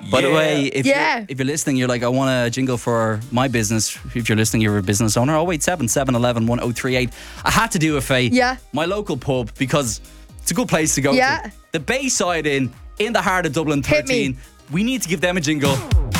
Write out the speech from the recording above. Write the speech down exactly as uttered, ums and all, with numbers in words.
By the way, if, Yeah. you're, if you're listening, you're like, I want a jingle for my business. If you're listening, you're a business owner. oh eight seven, seven one one, one oh three eight. I had to do it for Yeah. my local pub because it's a good place to go Yeah. to. The Bayside Inn in the heart of Dublin Hit me. thirteen. We need to give them a jingle.